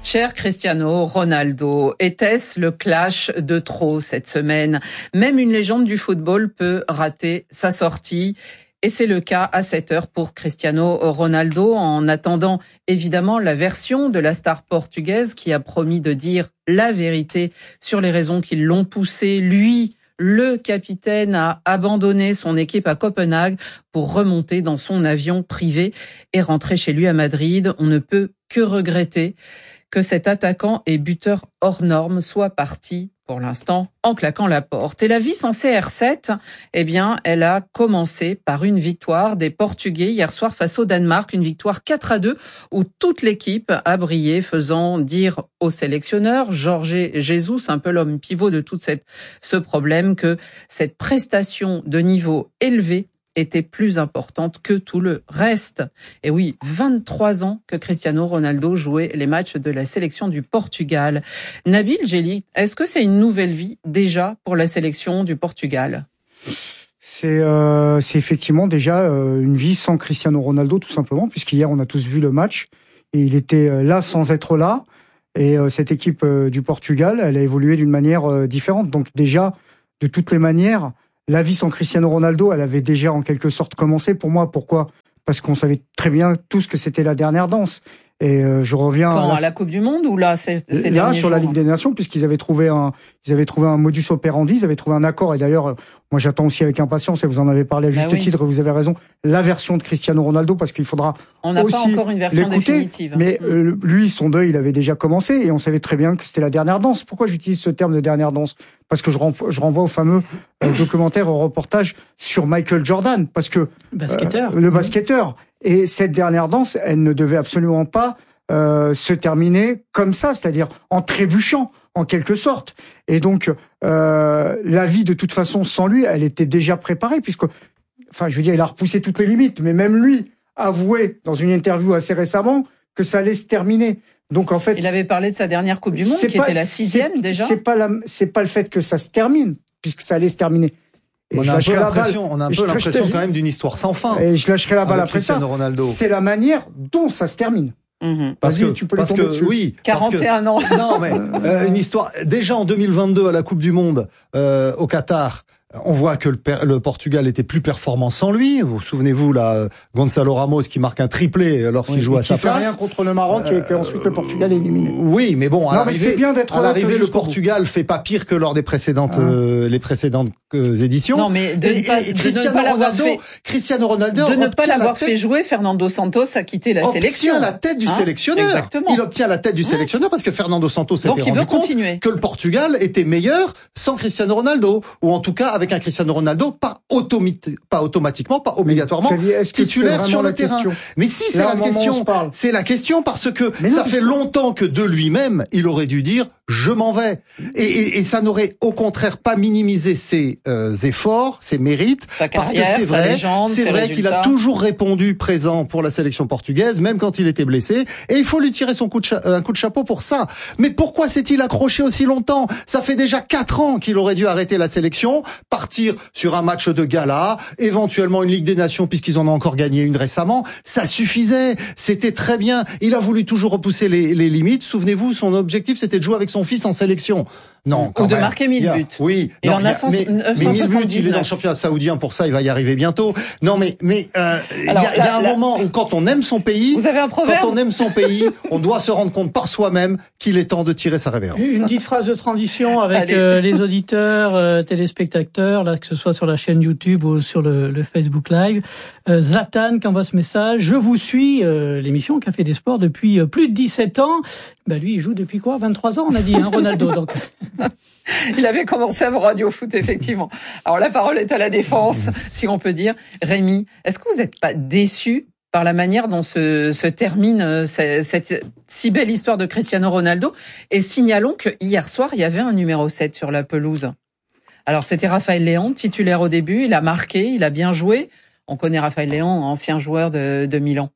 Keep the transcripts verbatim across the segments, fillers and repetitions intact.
Cher Cristiano Ronaldo, était-ce le clash de trop cette semaine? Même une légende du football peut rater sa sortie. Et c'est le cas à cette heure pour Cristiano Ronaldo, en attendant évidemment la version de la star portugaise qui a promis de dire la vérité sur les raisons qui l'ont poussé, lui, le capitaine, à abandonner son équipe à Copenhague pour remonter dans son avion privé et rentrer chez lui à Madrid. On ne peut que regretter que cet attaquant et buteur hors norme soit parti, pour l'instant, en claquant la porte. Et la vie sans C R sept, eh bien, elle a commencé par une victoire des Portugais hier soir face au Danemark, une victoire quatre à deux où toute l'équipe a brillé, faisant dire au sélectionneur Jorge Jesus, un peu l'homme pivot de tout cette, ce problème, que cette prestation de niveau élevé était plus importante que tout le reste. Et oui, vingt-trois ans que Cristiano Ronaldo jouait les matchs de la sélection du Portugal. Nabil Djellit, est-ce que c'est une nouvelle vie déjà pour la sélection du Portugal ? C'est, euh, c'est effectivement déjà euh, une vie sans Cristiano Ronaldo, tout simplement, puisqu'hier on a tous vu le match et il était là sans être là. Et euh, cette équipe euh, du Portugal, elle a évolué d'une manière euh, différente. Donc déjà, de toutes les manières, la vie sans Cristiano Ronaldo, elle avait déjà en quelque sorte commencé pour moi. Pourquoi ? Parce qu'on savait très bien tous que c'était la dernière danse. Et euh, je reviens Quand, à la... à la Coupe du Monde ou là, c'est, c'est là sur jours. la Ligue des Nations, puisqu'ils avaient trouvé un, ils avaient trouvé un modus operandi, ils avaient trouvé un accord. Et d'ailleurs, moi j'attends aussi avec impatience. Et vous en avez parlé à juste bah oui. titre. Vous avez raison. La version de Cristiano Ronaldo, parce qu'il faudra on n'a aussi pas encore une version l'écouter. Définitive. Mais mmh. euh, lui, son deuil, il avait déjà commencé, et on savait très bien que c'était la dernière danse. Pourquoi j'utilise ce terme de dernière danse ? Parce que je renvoie, je renvoie au fameux euh, documentaire, au reportage sur Michael Jordan, parce que basketteur, euh, le basketteur. Et cette dernière danse, elle ne devait absolument pas Euh, se terminer comme ça, c'est-à-dire en trébuchant, en quelque sorte. Et donc, euh, la vie, de toute façon, sans lui, elle était déjà préparée, puisque, enfin, je veux dire, il a repoussé toutes les limites, mais même lui avouait, dans une interview assez récemment, que ça allait se terminer. Donc, en fait... Il avait parlé de sa dernière Coupe du Monde, qui pas, était la sixième, c'est, déjà. C'est pas la, c'est pas le fait que ça se termine, puisque ça allait se terminer. Et on, a un peu l'impression, on a un peu l'impression quand même d'une histoire sans fin. Et je lâcherai la balle après ça. Ronaldo. C'est la manière dont ça se termine. Mmh. Parce Vas-y, que, tu peux parce que, dessus. oui. quarante et un ans. Non, mais, euh, une histoire. Déjà en deux mille vingt-deux, à la Coupe du Monde, euh, au Qatar, on voit que le, le Portugal était plus performant sans lui. Vous vous souvenez-vous, là, Gonçalo Ramos qui marque un triplé lorsqu'il oui, joue à sa place. Qui fait rien contre le Maroc euh, et que ensuite le Portugal est éliminé. Oui, mais bon, à non, mais c'est bien d'être à l'arrivée, le Portugal fait pas pire que lors des précédentes, ah. euh, les précédentes euh, éditions. Non, mais de et, ne pas, et de Cristiano ne pas Ronaldo, fait, Cristiano Ronaldo, de ne pas l'avoir tête, fait jouer, Fernando Santos a quitté la sélection. Obtient la tête du hein sélectionneur. Exactement. Il obtient la tête du sélectionneur parce que Fernando Santos s'était rendu compte continuer. que le Portugal était meilleur sans Cristiano Ronaldo, ou en tout cas avec un Cristiano Ronaldo pas, automati- pas automatiquement, pas obligatoirement Xavier, titulaire sur le terrain. Question Mais si c'est Là, la question, c'est la question parce que mais ça non, fait longtemps que de lui-même, il aurait dû dire je m'en vais. Et, et, et ça n'aurait au contraire pas minimisé ses euh, efforts, ses mérites, sa carrière, parce que c'est vrai, légende, c'est vrai résultats. qu'il a toujours répondu présent pour la sélection portugaise, même quand il était blessé. Et il faut lui tirer son coup de cha- un coup de chapeau pour ça. Mais pourquoi s'est-il accroché aussi longtemps ? Ça fait déjà quatre ans qu'il aurait dû arrêter la sélection, partir sur un match de gala, éventuellement une Ligue des Nations puisqu'ils en ont encore gagné une récemment. Ça suffisait, c'était très bien. Il a voulu toujours repousser les, les limites. Souvenez-vous, son objectif c'était de jouer avec son fils en sélection. Non, ou de même. marquer mille buts. Oui, il non, en a cent, mais, neuf cent mais mille buts, il est dans le soixante-dix-neuf. championnat saoudien pour ça, il va y arriver bientôt. Non, mais mais euh, il y a, là, y a un là, moment où quand on aime son pays, vous avez un proverbe quand on aime son pays, on doit se rendre compte par soi-même qu'il est temps de tirer sa révérence. Une petite phrase de transition avec euh, les auditeurs, euh, téléspectateurs, là que ce soit sur la chaîne YouTube ou sur le, le Facebook Live. Euh, Zlatan qui envoie ce message. Je vous suis, euh, l'émission Café des Sports depuis euh, plus de dix-sept ans. Ben lui, il joue depuis quoi ? vingt-trois ans, on a dit, hein, Ronaldo. Donc. Il avait commencé avant Radio Foot, effectivement. Alors la parole est à la défense, si on peut dire. Rémi, est-ce que vous n'êtes pas déçu par la manière dont se, se termine cette, cette si belle histoire de Cristiano Ronaldo ? Et signalons que hier soir, il y avait un numéro sept sur la pelouse. Alors c'était Raphaël Léon, titulaire au début, il a marqué, il a bien joué. On connaît Raphaël Léon, ancien joueur de, de Milan.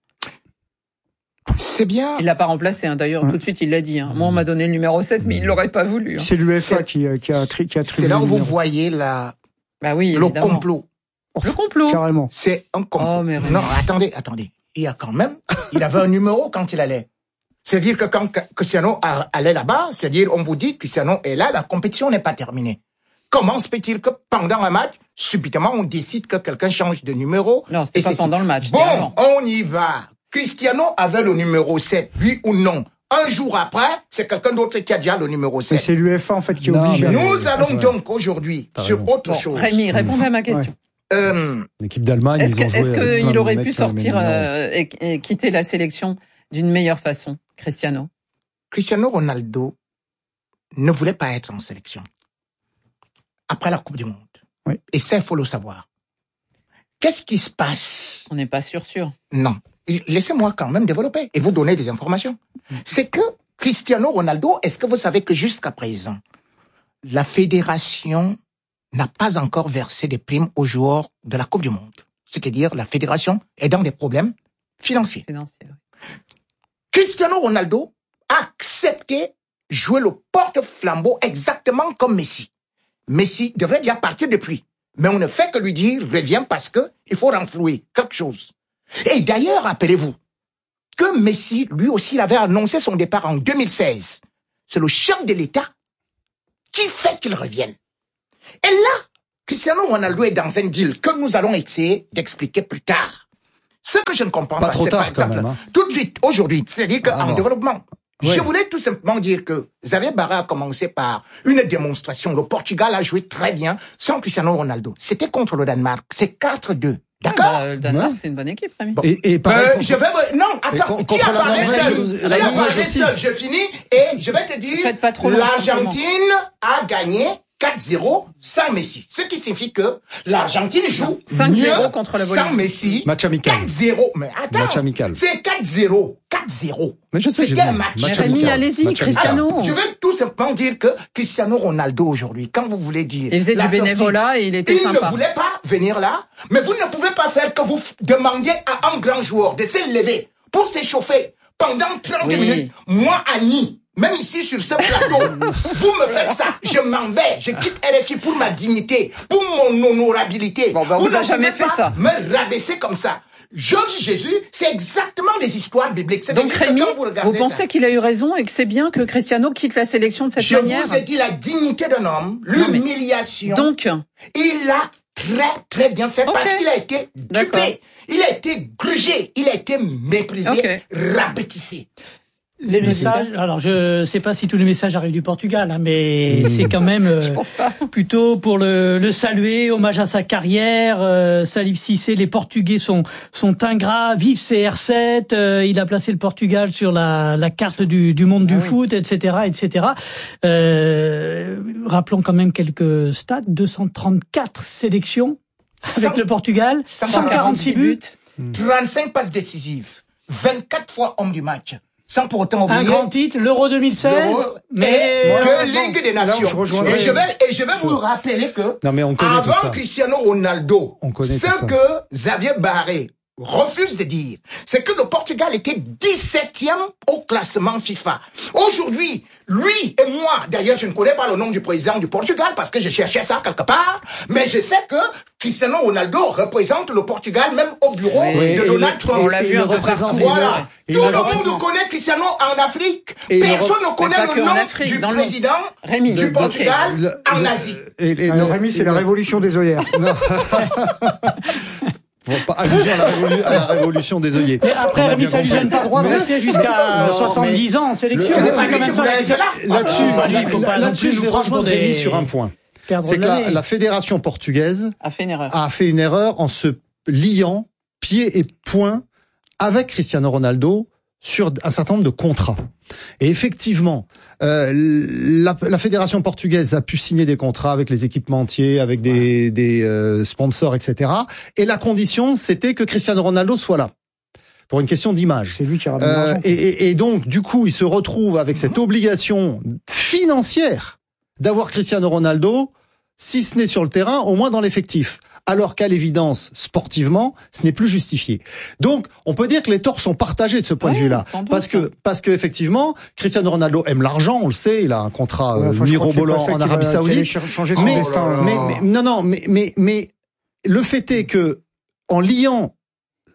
C'est bien. Il l'a pas remplacé, hein. D'ailleurs, ouais. Tout de suite, il l'a dit. Hein. Moi, on m'a donné le numéro sept, mais il l'aurait pas voulu. Hein. C'est l'UEFA qui, qui a tri, qui a C'est là où vous voyez la, bah oui, le évidemment. complot. Le complot. Carrément. C'est un complot. Oh, mais non, attendez, attendez. Il y a quand même, il avait un numéro quand il allait C'est-à-dire que quand Cristiano allait là-bas, c'est-à-dire on vous dit Cristiano est là, la compétition n'est pas terminée. Comment se peut-il que pendant un match, subitement, on décide que quelqu'un change de numéro? Non, c'était pas pendant le match. Bon, on y va. Cristiano avait le numéro sept, oui ou non? Un jour après, c'est quelqu'un d'autre qui a déjà le numéro sept. Mais c'est l'U F A, en fait, qui Non, oblige. Nous mais... allons ouais. donc aujourd'hui sur raison. autre Bon, chose. Rémi, répondez à ma question. Ouais. Euh, L'équipe d'Allemagne, Est-ce ils ont que, joué est-ce avec qu'il plein aurait de pu mecs qui ont les sortir mêmes euh, et, et quitter la sélection d'une meilleure façon, Cristiano? Cristiano Ronaldo ne voulait pas être en sélection après la Coupe du Monde. Oui. Et ça, il faut le savoir. Qu'est-ce qui se passe? On n'est pas sûr, sûr. Non. Laissez-moi quand même développer et vous donner des informations. C'est que Cristiano Ronaldo, est-ce que vous savez que jusqu'à présent, la fédération n'a pas encore versé des primes aux joueurs de la Coupe du Monde? C'est-à-dire, la fédération est dans des problèmes financiers. Financier, oui. Cristiano Ronaldo a accepté jouer le porte-flambeau exactement comme Messi. Messi devrait déjà partir depuis. Mais on ne fait que lui dire, reviens parce que il faut renflouer quelque chose. Et d'ailleurs, rappelez-vous que Messi, lui aussi, il avait annoncé son départ en deux mille seize. C'est le chef de l'État qui fait qu'il revienne. Et là, Cristiano Ronaldo est dans un deal que nous allons essayer d'expliquer plus tard. Ce que je ne comprends Pas pas, trop c'est tard, par exemple, quand même, hein. tout de suite, aujourd'hui, c'est-à-dire qu'en Ah bon. développement, Ouais. je voulais tout simplement dire que Xavier Barra a commencé par une démonstration. Le Portugal a joué très bien sans Cristiano Ronaldo. C'était contre le Danemark. C'est quatre deux. D'accord? Ah bah, le Danemark, Ouais. c'est une bonne équipe, Rémi. Bon. Et, et pareil, Euh, contre- je vais vous- non, attends, con- tu contre as la parlé Norvège, seul. vous- Tu la as Norvège parlé aussi. seul. Je finis et je vais te dire, Faites pas trop long, l'Argentine a gagné quatre zéro sans Messi. Ce qui signifie que l'Argentine joue cinq zéro mieux contre le sans Bolivie. Messi. Match amical. quatre zéro. Mais attends. Match amical. C'est quatre zéro. quatre zéro. Mais je sais, j'ai C'était vu. un match. Match Rémi, amical. allez-y, Match amical. Cristiano. Alors, je veux tout simplement dire que Cristiano Ronaldo aujourd'hui, quand vous voulez dire... Il faisait la du bénévolat sortie, et il était il sympa. ne voulait pas venir là, mais vous ne pouvez pas faire que vous f- demandiez à un grand joueur de se lever pour s'échauffer pendant trente Oui. minutes. Moi, Annie, même ici sur ce plateau, vous me faites ça, je m'en vais, je quitte R F I pour ma dignité, pour mon honorabilité. Bon, ben, on vous vous a ne jamais pouvez fait pas ça. me rabaisser comme ça. Georges Jésus, c'est exactement des histoires bibliques. Donc C'est-à-dire que Rémi, quand vous vous regardez pensez ça, qu'il a eu raison et que c'est bien que Cristiano quitte la sélection de cette je manière? vous ai dit la dignité d'un homme, Non, mais- l'humiliation. Donc, Il a très très bien fait Ok. parce qu'il a été D'accord. dupé, il a été grugé, il a été méprisé, Ok. rabêtissé. Les messages, alors je sais pas si tous les messages arrivent du Portugal, hein, mais c'est quand même euh, pense pas. plutôt pour le, le saluer, hommage à sa carrière. Euh, Salif Cissé, les Portugais sont sont ingrats, vive C R sept. Euh, il a placé le Portugal sur la, la carte du, du monde du Ah foot, et cetera, et cetera. Euh, rappelons quand même quelques stats: deux cent trente-quatre sélections avec Cent- le Portugal, cent cent quarante-six buts. trente-cinq passes décisives, vingt-quatre fois homme du match, sans pour autant oublier Un grand titre, l'Euro deux mille seize, l'Euro mais et Moi, que non, Ligue des là où Nations. je rejoindrai- Et je vais, et je vais vous rappeler que Non, mais on connaît tout avant ça. Cristiano Ronaldo, On connaît ce tout ça. que Xavier Barré refuse de dire, c'est que le Portugal était dix-septième au classement FIFA. Aujourd'hui, lui et moi, d'ailleurs, je ne connais pas le nom du président du Portugal parce que je cherchais ça quelque part, mais je sais que Cristiano Ronaldo représente le Portugal même au bureau Oui, de et Donald il- Trump. on l'a et vu il un peu représente- partout. et il- Voilà. et Tout il le représente- monde connaît Cristiano en Afrique. Et il Personne re- ne connaît Mais pas le que nom en Afrique, du dans le président Rémi, du ok. Portugal Le- en le- Asie. et- et Alors, le- Rémi, c'est et la le- révolution des œillères. Bon, pas allusion à la, révolu- à la révolution des œillets. Mais après, On a Rémi, bien ça lui compris. donne pas le droit de Mais- rester jusqu'à Non, soixante-dix mais- ans en sélection. Le- C'est C'est pas quand lui même qui ça. voulait être là. Là-dessus, Ah, bah, lui, il faut pas non là-dessus, plus je vais nous prendre rejoindre des- Rémi sur un point. Perdre C'est que de la, l'année. la fédération portugaise a fait une erreur. a fait une erreur en se liant pied et poing avec Cristiano Ronaldo sur un certain nombre de contrats. Et effectivement, euh, la, la fédération portugaise a pu signer des contrats avec les équipementiers, avec des, des euh, sponsors, et cetera. Et la condition, c'était que Cristiano Ronaldo soit là, pour une question d'image. C'est lui qui ramène Euh, l'argent. et, et, et donc, du coup, il se retrouve avec cette obligation financière d'avoir Cristiano Ronaldo, si ce n'est sur le terrain, au moins dans l'effectif. Alors qu'à l'évidence, sportivement, ce n'est plus justifié. Donc, on peut dire que les torts sont partagés de ce point Ouais, de vue-là. sans doute. Parce que, parce que effectivement, Cristiano Ronaldo aime l'argent, on le sait, il a un contrat Ouais, euh, enfin, je crois que c'est mirobolant pas ça en qui va- Arabie qui allait Saoudite. ch- changer son Mais, destin. là. mais, mais- non, non, mais, mais, mais le fait est que, en liant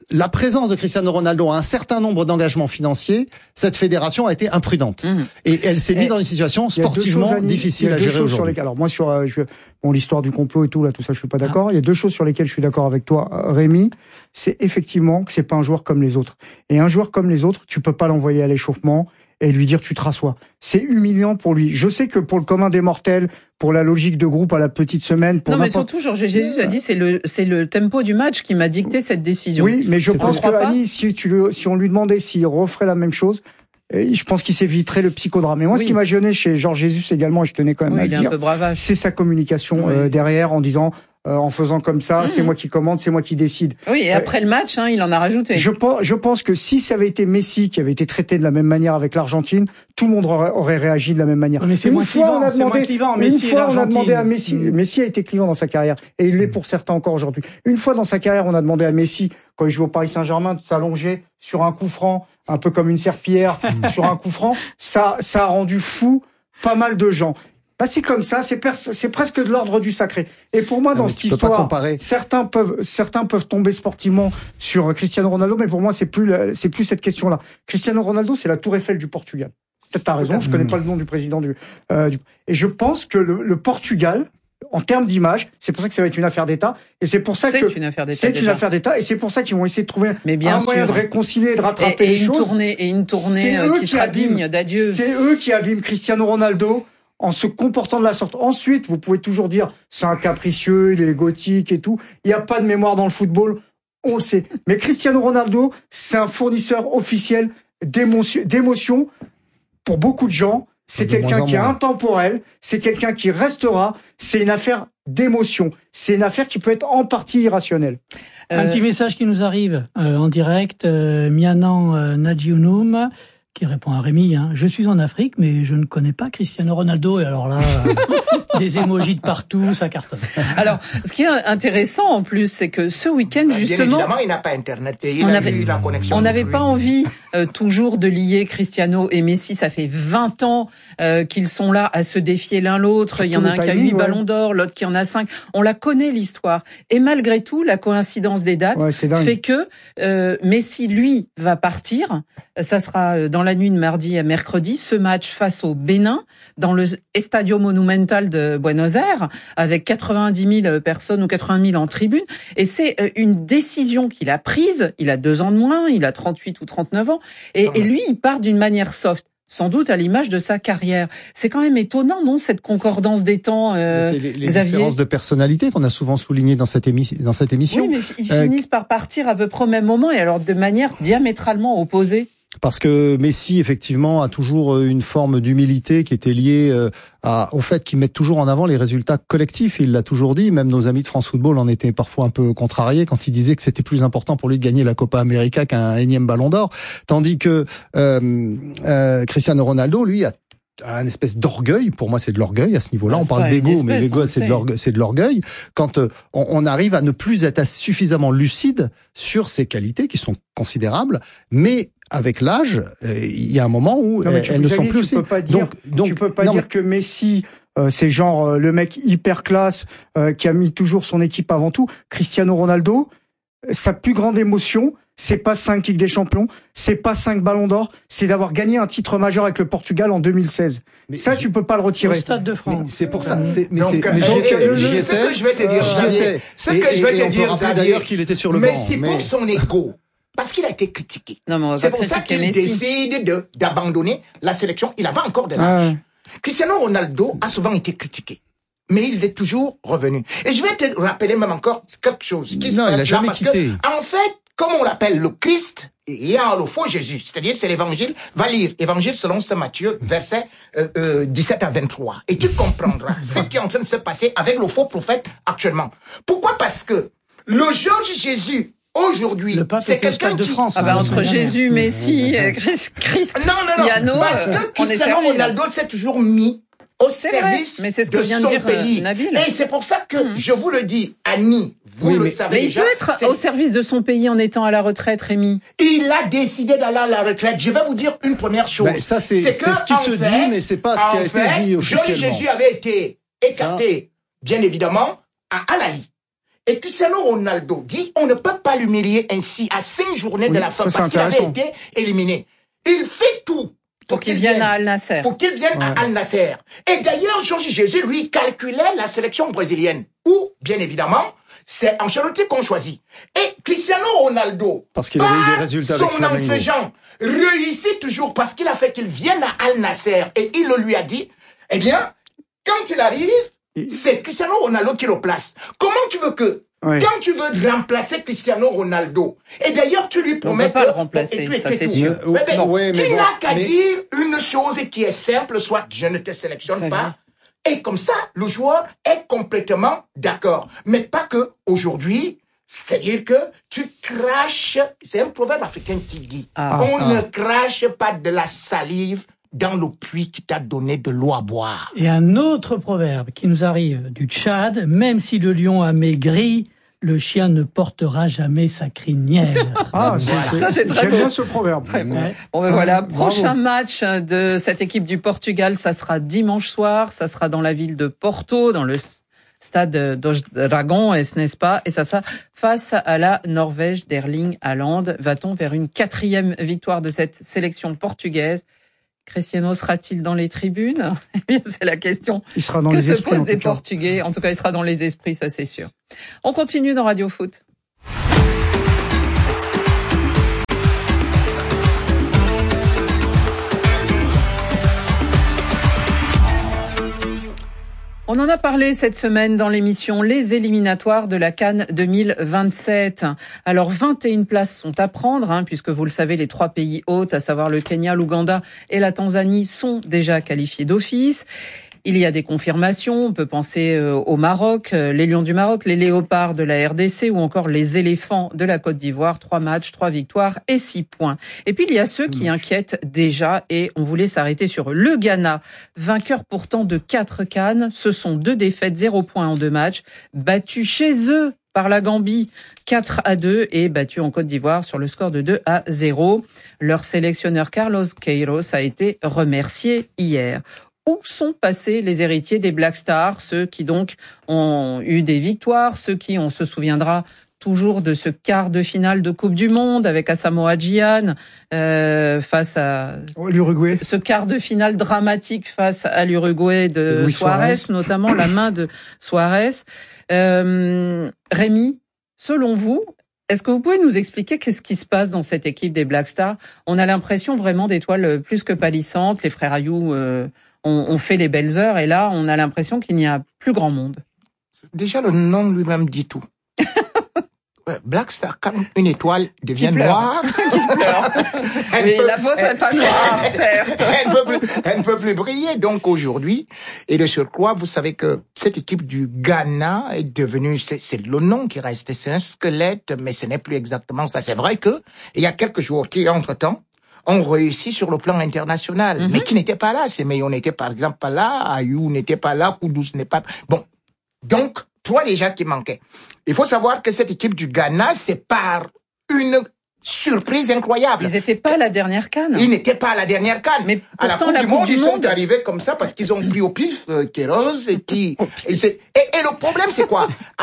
la présence de Cristiano Ronaldo a un certain nombre d'engagements financiers, cette fédération a été imprudente. Mmh. Et elle s'est mise dans une situation sportivement choses, difficile à gérer aujourd'hui. Les... Alors moi, sur euh, je... bon, l'histoire du complot et tout, là, tout ça, je suis pas d'accord. Ah. Il y a deux choses sur lesquelles je suis d'accord avec toi, Rémi. C'est effectivement que c'est pas un joueur comme les autres. Et un joueur comme les autres, tu peux pas l'envoyer à l'échauffement et lui dire tu te rassois. C'est humiliant pour lui. Je sais que pour le commun des mortels, pour la logique de groupe à la petite semaine, pour non mais surtout Georges Jesus a dit c'est le c'est le tempo du match qui m'a dicté cette décision. Oui, mais je pense que Annie, si tu le, si on lui demandait s'il referait la même chose, je pense qu'il s'éviterait le psychodrame. Et moi, oui. ce qui m'a gêné chez Georges Jesus également, et je tenais quand même oui, à le dire, c'est sa communication oui. euh, derrière en disant. Euh, en faisant comme ça, mmh. c'est moi qui commande, c'est moi qui décide. Oui, et après euh, le match, hein, il en a rajouté. Je pense, je pense que si ça avait été Messi qui avait été traité de la même manière avec l'Argentine, tout le monde aurait, aurait réagi de la même manière. Mais c'est une moins fois, clivant, on a demandé, clivant, une fois, on a demandé à Messi. Mmh. Messi a été clivant dans sa carrière et il l'est pour certains encore aujourd'hui. Une fois dans sa carrière, on a demandé à Messi, quand il joue au Paris Saint-Germain, de s'allonger sur un coup franc, un peu comme une serpillière sur un coup franc. Ça, ça a rendu fou pas mal de gens. Bah c'est comme ça, c'est, pers- c'est presque de l'ordre du sacré. Et pour moi, dans cette histoire, certains peuvent, certains peuvent tomber sportivement sur Cristiano Ronaldo, mais pour moi, c'est plus, c'est plus cette question-là. Cristiano Ronaldo, c'est la Tour Eiffel du Portugal. Peut-être t'as raison, je connais pas le nom du président du, euh, du... et je pense que le, le Portugal, en termes d'image, c'est pour ça que ça va être une affaire d'État, et c'est pour ça c'est que une affaire d'État c'est déjà. une affaire d'État, et c'est pour ça qu'ils vont essayer de trouver mais bien un sûr. moyen de réconcilier, de rattraper et, et les une choses. Tournée, et une tournée euh, qui, qui sera abîment, digne d'adieu. C'est eux qui abîment Cristiano Ronaldo en se comportant de la sorte. Ensuite, vous pouvez toujours dire c'est un capricieux, il est gothique et tout. Il n'y a pas de mémoire dans le football, on le sait. Mais Cristiano Ronaldo, c'est un fournisseur officiel d'émotion, d'émotion pour beaucoup de gens. C'est de quelqu'un qui est intemporel, c'est quelqu'un qui restera, c'est une affaire d'émotion. C'est une affaire qui peut être en partie irrationnelle. Euh... Un petit message qui nous arrive euh, en direct. Euh, Mianan euh, Nadjiounum qui répond à Rémi, hein, je suis en Afrique, mais je ne connais pas Cristiano Ronaldo. Et alors là, euh, des émojis de partout, ça cartonne. Alors, ce qui est intéressant en plus, c'est que ce week-end, bah, justement... Bien évidemment, il n'a pas Internet. Et il on a avait, eu la connexion. On n'avait pas envie euh, toujours de lier Cristiano et Messi. Ça fait vingt ans euh, qu'ils sont là à se défier l'un l'autre. Surtout il y en a un timing, qui a huit ouais. ballons d'or, l'autre qui en a cinq. On la connaît, l'histoire. Et malgré tout, la coïncidence des dates ouais, fait que euh, Messi, lui, va partir. Ça sera dans la nuit de mardi à mercredi. Ce match face au Bénin, dans le Estadio Monumental de Buenos Aires, avec quatre-vingt-dix mille personnes ou quatre-vingt mille en tribune. Et c'est une décision qu'il a prise. Il a deux ans de moins, il a trente-huit ou trente-neuf ans. Et, et lui, il part d'une manière soft. Sans doute à l'image de sa carrière. C'est quand même étonnant, non, cette concordance des temps, euh, c'est les, les Xavier. différences de personnalité qu'on a souvent soulignées dans cette, émi- dans cette émission. Oui, mais ils euh, finissent par partir à peu près au même moment et alors de manière diamétralement opposée. Parce que Messi, effectivement, a toujours une forme d'humilité qui était liée à, au fait qu'il met toujours en avant les résultats collectifs. Il l'a toujours dit. Même nos amis de France Football en étaient parfois un peu contrariés quand il disait que c'était plus important pour lui de gagner la Copa América qu'un énième Ballon d'Or. Tandis que euh, euh, Cristiano Ronaldo, lui, a un espèce d'orgueil. Pour moi, c'est de l'orgueil à ce niveau-là. Ah, on parle d'ego, mais l'ego, c'est de l'orgueil, c'est de l'orgueil. Quand euh, on, on arrive à ne plus être suffisamment lucide sur ses qualités qui sont considérables, mais avec l'âge, euh, il y a un moment où non, elles, elles ne sont plus aussi. Tu peux pas dire, donc, donc, tu peux pas non, dire mais... que Messi, euh, c'est genre euh, le mec hyper classe euh, qui a mis toujours son équipe avant tout. Cristiano Ronaldo, sa plus grande émotion, c'est pas cinq Ligues des Champions, c'est pas cinq Ballons d'Or, c'est d'avoir gagné un titre majeur avec le Portugal en deux mille seize. Mais ça, tu peux pas le retirer. Au Stade de France. Mais c'est pour ça. C'est, mais donc, c'est, mais j'y étais, étais, j'y étais, ce que je vais te dire, Xavier, ce que je vais te dire, Xavier, d'ailleurs qu'il était sur le mais banc. c'est pour son ego. Parce qu'il a été critiqué. Non, mais on va c'est pas pour ça qu'il Messi. décide de, d'abandonner la sélection. Il avait encore de l'âge. Ah. Cristiano Ronaldo a souvent été critiqué. Mais il est toujours revenu. Et je vais te rappeler même encore quelque chose. Qui non, se il passe a jamais là, quitté. Parce que, en fait, comme on l'appelle le Christ, il y a le faux Jésus. C'est-à-dire, c'est l'évangile. Va lire Évangile selon saint Matthieu, verset euh, euh, dix-sept à vingt-trois. Et tu comprendras ce qui est en train de se passer avec le faux prophète actuellement. Pourquoi? Parce que le Georges Jésus, aujourd'hui, c'est quelqu'un de qui... France. Ah bah, entre Jésus, Messi, Christ, Christ, non, non, non, Yano, parce que Cristiano Ronaldo s'est toujours mis au c'est service vrai, mais c'est ce que de vient son de dire, pays. Nabil. Et c'est pour ça que mmh. je vous le dis, Annie, vous oui, le mais, savez mais déjà. Mais il peut être c'est... au service de son pays en étant à la retraite, Rémi. Il a décidé d'aller à la retraite. Je vais vous dire une première chose. Ben, ça, c'est, c'est, c'est que, ce qui se fait, dit, mais c'est pas ce qui a fait, été dit officiellement. Georges Jésus avait été écarté, ah. bien évidemment, à Al-Ali. Et Cristiano Ronaldo dit, on ne peut pas l'humilier ainsi à cinq journées oui, de la fin, parce qu'il avait été éliminé. Il fait tout. Pour qu'il vienne à Al Nasser. Pour qu'il vienne ouais. à Al Nasser. Et d'ailleurs, Jorge Jesus, lui, calculait la sélection brésilienne. Où, bien évidemment, c'est Ancelotti qu'on choisit. Et Cristiano Ronaldo, parce qu'il avait eu des résultats avec son enfant, réussit toujours parce qu'il a fait qu'il vienne à Al Nasser. Et il le lui a dit, eh bien, quand il arrive, c'est Cristiano Ronaldo qui le place. Comment tu veux que, oui. quand tu veux remplacer Cristiano Ronaldo, et d'ailleurs tu lui promets on peut pas que, le remplacer, et tu, ça c'est tout. sûr. Mais, mais, bon, ouais, tu mais n'as bon, qu'à mais... dire une chose qui est simple, soit je ne te sélectionne ça pas. va. Et comme ça, le joueur est complètement d'accord. Mais pas que aujourd'hui, c'est-à-dire que tu craches, c'est un proverbe africain qui dit, ah, on ah. ne crache pas de la salive dans le puits qui t'a donné de l'eau à boire. Et un autre proverbe qui nous arrive du Tchad, même si le lion a maigri, le chien ne portera jamais sa crinière. Ah, c'est, voilà. c'est, ça c'est très j'aime beau. bien ce proverbe. Très bon. Ouais. Bon ben voilà, Bravo. prochain match de cette équipe du Portugal, ça sera dimanche soir, ça sera dans la ville de Porto, dans le stade dos Dragões, n'est-ce pas? Et ça sera face à la Norvège d'Erling Haaland. Va-t-on vers une quatrième victoire de cette sélection portugaise? Cristiano sera-t-il dans les tribunes? Eh bien, c'est la question il sera dans que les se esprits, posent en des tout cas. Portugais. En tout cas, il sera dans les esprits, ça c'est sûr. On continue dans Radio Foot. On en a parlé cette semaine dans l'émission Les éliminatoires de la CAN deux mille vingt-sept. Alors vingt et une places sont à prendre, hein, puisque vous le savez, les trois pays hôtes, à savoir le Kenya, l'Ouganda et la Tanzanie, sont déjà qualifiés d'office. Il y a des confirmations, on peut penser euh, au Maroc, euh, les Lions du Maroc, les Léopards de la R D C ou encore les Éléphants de la Côte d'Ivoire. Trois matchs, trois victoires et six points. Et puis il y a ceux qui inquiètent déjà et on voulait s'arrêter sur le Ghana, vainqueur pourtant de quatre CAN. Ce sont deux défaites, zéro point en deux matchs, battus chez eux par la Gambie, quatre à deux et battu en Côte d'Ivoire sur le score de deux à zéro. Leur sélectionneur Carlos Queiroz a été remercié hier. Où sont passés les héritiers des Black Stars, ceux qui donc ont eu des victoires, ceux qui, on se souviendra toujours de ce quart de finale de Coupe du Monde avec Asamoah Gyan euh, face à l'Uruguay. Ce, ce quart de finale dramatique face à l'Uruguay de Luis Suarez, Suarez, notamment la main de Suarez. Euh, Rémi, selon vous, est-ce que vous pouvez nous expliquer qu'est-ce qui se passe dans cette équipe des Black Stars? On a l'impression vraiment d'étoiles plus que pâlissantes. Les frères Ayou euh, ont, ont fait les belles heures et là, on a l'impression qu'il n'y a plus grand monde. Déjà, le nom lui-même dit tout. Black Star, quand une étoile devient noire, oui, peut, la vôtre n'est pas noire, certes. Elle ne peut plus, elle ne peut plus briller. Donc aujourd'hui, et de surcroît, vous savez que cette équipe du Ghana est devenue, c'est, c'est le nom qui reste, c'est un squelette, mais ce n'est plus exactement ça. C'est vrai que il y a quelques jours qui, entre-temps, ont réussi sur le plan international, mm-hmm. mais qui n'étaient pas là. Séméon n'était par exemple pas là, Ayou n'était pas là, Kudus n'est pas. Bon, donc toi déjà qui manquait. Il faut savoir que cette équipe du Ghana, c'est par une surprise incroyable. Ils n'étaient pas à la dernière CAN. Ils n'étaient pas à la dernière CAN. Mais à la Coupe la du Coupe Monde, du ils monde... sont arrivés comme ça parce qu'ils ont pris au pif euh, Queiroz et qui. et, et le problème, c'est quoi?